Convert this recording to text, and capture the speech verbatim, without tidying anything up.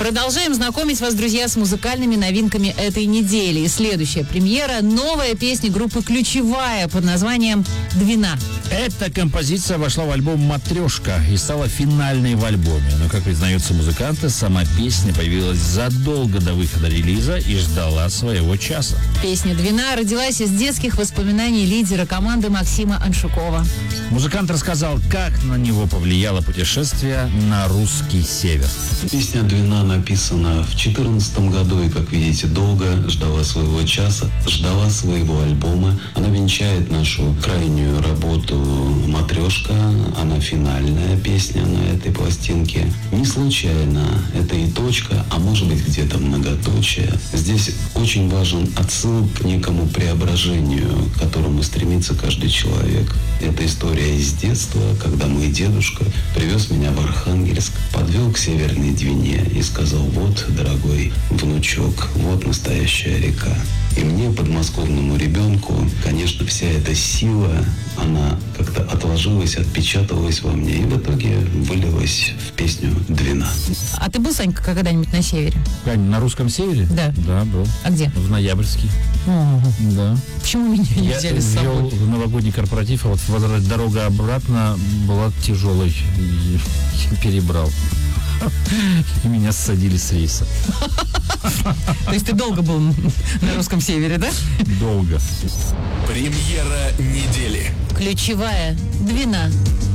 Продолжаем знакомить вас, друзья, с музыкальными новинками этой недели. И следующая премьера – новая песня группы «Ключевая» под названием «Двина». Эта композиция вошла в альбом «Матрешка» и стала финальной в альбоме. Но, как признаются музыканты, сама песня появилась задолго до выхода релиза и ждала своего часа. Песня «Двина» родилась из детских воспоминаний лидера команды Максима Аншукова. Музыкант рассказал, как на него повлияло путешествие на русский север. Песня «Двина» написана в две тысячи четырнадцатом году и, как видите, долго ждала своего часа, ждала своего альбома. Она венчает нашу крайнюю работу «Матрешка». Она финальная песня на этой пластинке. Не случайно это и точка, а может быть где-то многоточие. Здесь очень важен отсыл к некому преображению, к которому стремится каждый человек. Это история из детства, когда мой дедушка привез меня в Архангельск, подвел к Северной Двине и сказал: вот, дорогой внучок, вот настоящая река. И мне, подмосковному ребенку, конечно, вся эта сила, она как-то отложилась, отпечаталась во мне и в итоге вылилась в песню «Двина». А ты был, Санька, когда-нибудь на севере? Кань, на русском севере? Да. Да, был. А где? В Ноябрьске. О, Да. почему меня не Я взяли с собой? вел новогодний корпоратив, а вот возврат- дорога обратно была тяжелой. И я перебрал. И меня ссадили с рейса. То есть ты долго был на русском севере, да? Долго. Премьера недели. «Ключевая. Двина».